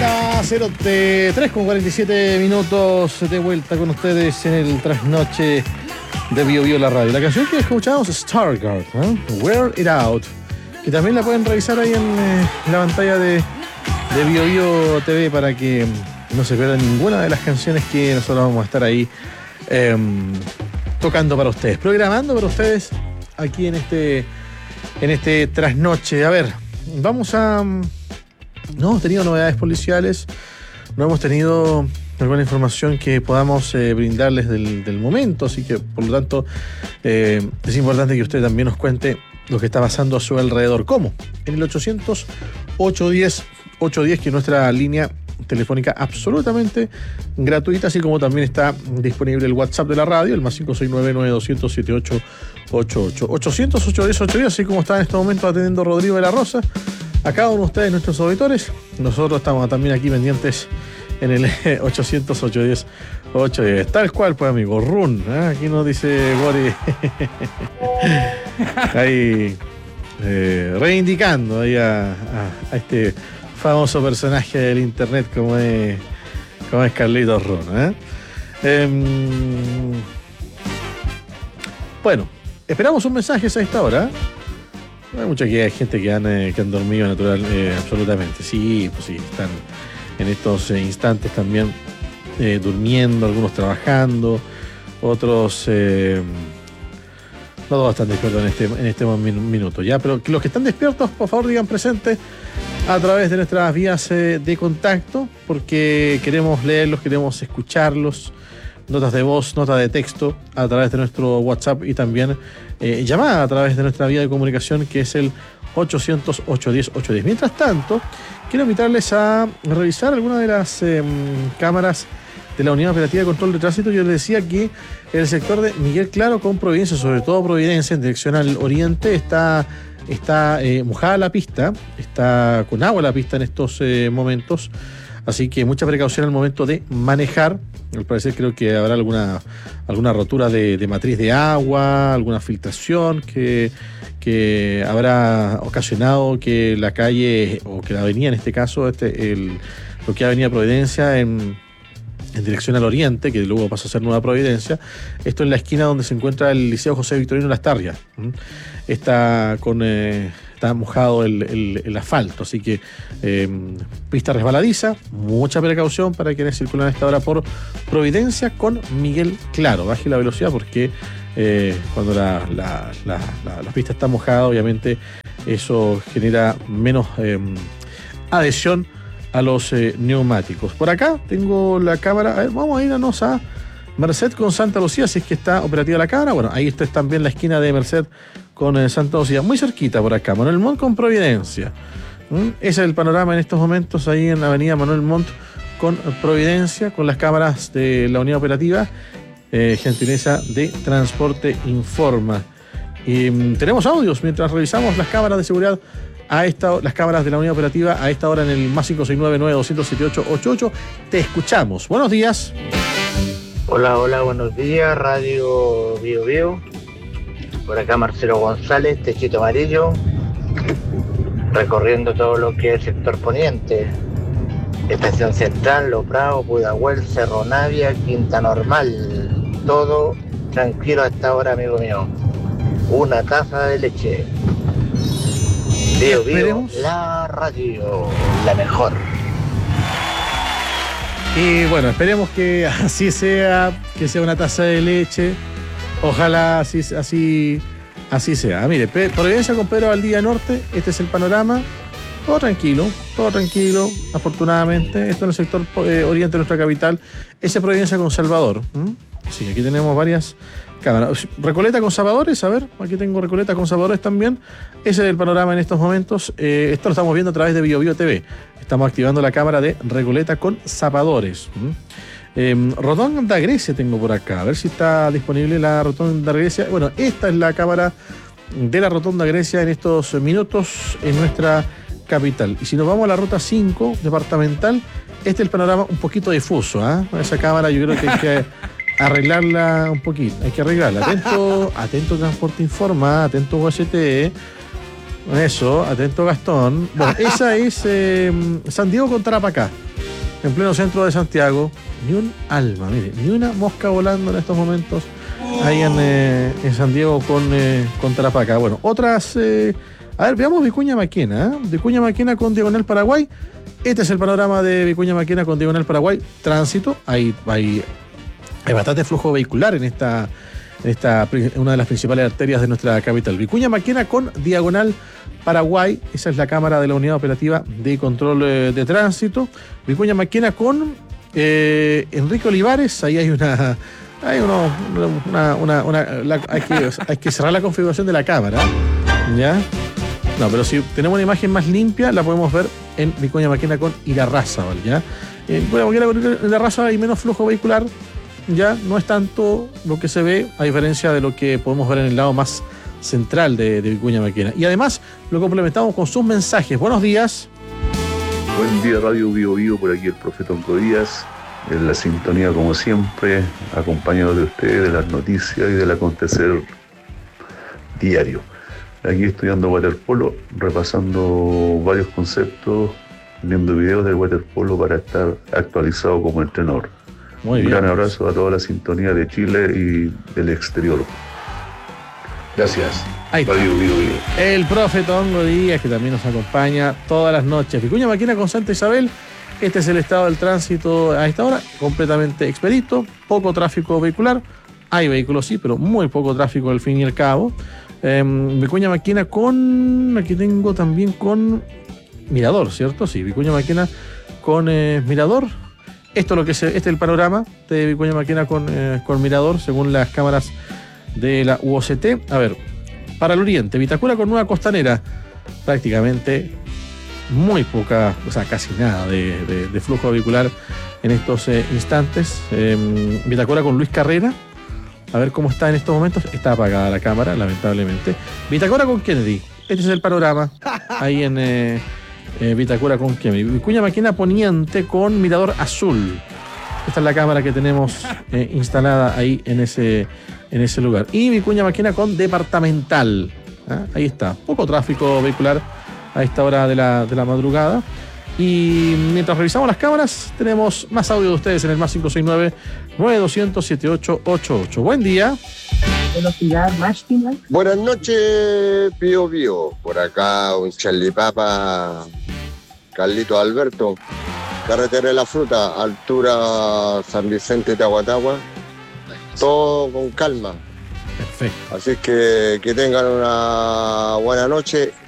3:47 minutos de vuelta con ustedes en el trasnoche de Bio Bio la radio. La canción que escuchamos es Stargard, Wear It Out, que también la pueden revisar ahí en la pantalla de Bio Bio TV para que no se pierdan ninguna de las canciones que nosotros vamos a estar ahí tocando para ustedes, programando para ustedes aquí en este trasnoche. A ver, vamos a... No hemos tenido novedades policiales, no hemos tenido alguna información que podamos brindarles del momento, así que por lo tanto es importante que usted también nos cuente lo que está pasando a su alrededor. ¿Cómo? En el 800-810-810, que es nuestra línea telefónica absolutamente gratuita, así como también está disponible el WhatsApp de la radio, el más 569-9200-7888. 800-810-810, así como está en este momento atendiendo Rodrigo de la Rosa. A cada uno de ustedes, nuestros auditores, nosotros estamos también aquí pendientes en el 800-810-810. Tal cual, pues, amigo. Run. Aquí nos dice Gori. Ahí reivindicando ahí a este famoso personaje del internet como es Carlitos Run. Bueno, esperamos un mensaje a esta hora. Hay mucha gente que han dormido natural, absolutamente. Sí, pues sí, están en estos instantes también durmiendo, algunos trabajando, otros no todos están despiertos en este minuto ya, pero los que están despiertos, por favor, digan presente a través de nuestras vías de contacto, porque queremos leerlos, queremos escucharlos. Notas de voz, notas de texto a través de nuestro WhatsApp y también llamada a través de nuestra vía de comunicación, que es el 800-810-810. Mientras tanto, quiero invitarles a revisar algunas de las cámaras de la Unidad Operativa de Control de Tránsito. Yo les decía que en el sector de Miguel Claro con Providencia, sobre todo Providencia en dirección al oriente, está mojada la pista, está con agua la pista en estos momentos. Así que mucha precaución al momento de manejar. Al parecer creo que habrá alguna rotura de matriz de agua, alguna filtración que habrá ocasionado que la calle, o que la avenida en este caso, lo que es Avenida Providencia en dirección al oriente, que luego pasa a ser Nueva Providencia, esto en la esquina donde se encuentra el Liceo José Victorino Las Tarrias. Está mojado el asfalto, así que pista resbaladiza, mucha precaución para quienes circulan a esta hora por Providencia con Miguel Claro. Baje la velocidad porque cuando la pista está mojada, obviamente eso genera menos adhesión a los neumáticos. Por acá tengo la cámara, a ver, vamos a irnos a Merced con Santa Lucía, si es que está operativa la cámara. Bueno, ahí está también la esquina de Merced con Santa Lucía, muy cerquita por acá, Manuel Montt con Providencia. Ese es el panorama en estos momentos ahí en la avenida Manuel Montt con Providencia, con las cámaras de la unidad operativa, gentileza de Transporte Informa. Tenemos audios mientras revisamos las cámaras de seguridad las cámaras de la unidad operativa a esta hora en el más 569-9200-7888. Te escuchamos. Buenos días. Hola, buenos días, Radio Bio Bio. Por acá Marcelo González, Techito Amarillo, recorriendo todo lo que es el sector poniente, Estación Central, Los Bravos, Pudahuel, Cerro Navia, Quinta Normal, todo tranquilo a esta hora, amigo mío. Una taza de leche. Bio Bio, la radio, la mejor. Y bueno, esperemos que así sea, que sea una taza de leche. Ojalá así sea. Mire, Providencia con Pedro Valdivia Norte, este es el panorama. Todo tranquilo, afortunadamente. Esto en el sector oriente de nuestra capital. Ese Providencia con Salvador. Sí, aquí tenemos varias cámaras. Recoleta con Salvadores, a ver, aquí tengo Recoleta con Salvadores también. Ese es el panorama en estos momentos. Esto lo estamos viendo a través de Bio Bio TV. Estamos activando la cámara de Recoleta con Zapadores. Rotonda Grecia tengo por acá. A ver si está disponible la Rotonda Grecia. Bueno, esta es la cámara de la Rotonda Grecia en estos minutos en nuestra capital. Y si nos vamos a la ruta 5 departamental, este es el panorama un poquito difuso. Esa cámara yo creo que hay que arreglarla un poquito. Hay que arreglarla. Atento Transporte Informa, atento UST. Eso, atento Gastón. Bueno, esa es San Diego con Tarapacá. en pleno centro de Santiago, ni un alma, mire, ni una mosca volando en estos momentos ahí en San Diego con Tarapacá. Bueno, otras... a ver, veamos Vicuña Maquena, ¿eh? Vicuña Maquena con Diagonal Paraguay. Este es el panorama de Vicuña Maquena con Diagonal Paraguay. Tránsito, hay bastante flujo vehicular en una de las principales arterias de nuestra capital. Vicuña Maquena con Diagonal Paraguay, esa es la cámara de la Unidad Operativa de Control de Tránsito. Vicuña Maquena con Enrique Olivares, ahí hay hay que cerrar la configuración de la cámara, ¿ya? No, pero si tenemos una imagen más limpia, la podemos ver en Vicuña Maquena con Irarrázaval, ¿ya? En Vicuña Maquena con Irarrázaval hay menos flujo vehicular, ya no es tanto lo que se ve, a diferencia de lo que podemos ver en el lado más central de Vicuña Maquena. Y además lo complementamos con sus mensajes. Buenos días. Buen día, Radio Bio Bio, por aquí el Profeta Onco Díaz, en la sintonía como siempre, acompañado de ustedes, de las noticias y del acontecer diario. Aquí estudiando waterpolo, repasando varios conceptos, viendo videos del waterpolo para estar actualizado como entrenador. Muy bien. Un gran abrazo a toda la sintonía de Chile y del exterior. Gracias. Ahí está. Radio Bio Bio. El profe Tongo Díaz, que también nos acompaña todas las noches. Vicuña Maquena con Santa Isabel. Este es el estado del tránsito a esta hora, completamente expedito, poco tráfico vehicular. Hay vehículos, sí, pero muy poco tráfico al fin y al cabo. Vicuña Maquena con... Aquí tengo también con Mirador, ¿cierto? Sí, Vicuña Maquena con Mirador. Esto es lo que este es el panorama de Vicuña Maquena con Mirador, según las cámaras de la UOCT. A ver, para el oriente, Vitacura con Nueva Costanera, prácticamente muy poca, o sea, casi nada de flujo vehicular en estos instantes. Vitacura con Luis Carrera, a ver cómo está en estos momentos. Está apagada la cámara, lamentablemente. Vitacura con Kennedy, este es el panorama ahí en Vitacura con Kennedy. Vicuña Maquena poniente con Mirador Azul. Esta es la cámara que tenemos instalada ahí en ese lugar. Y Vicuña Maquena con Departamental. Ahí está. Poco tráfico vehicular a esta hora de la madrugada. Y mientras revisamos las cámaras, tenemos más audio de ustedes en el más 569-9200-7888. Buen día. Velocidad máxima. Buenas noches, Pío Pío. Por acá un Charlie Papa, Carlito Alberto. Carretera de la Fruta, altura San Vicente de Aguatagua. Todo con calma. Perfecto. Así que tengan una buena noche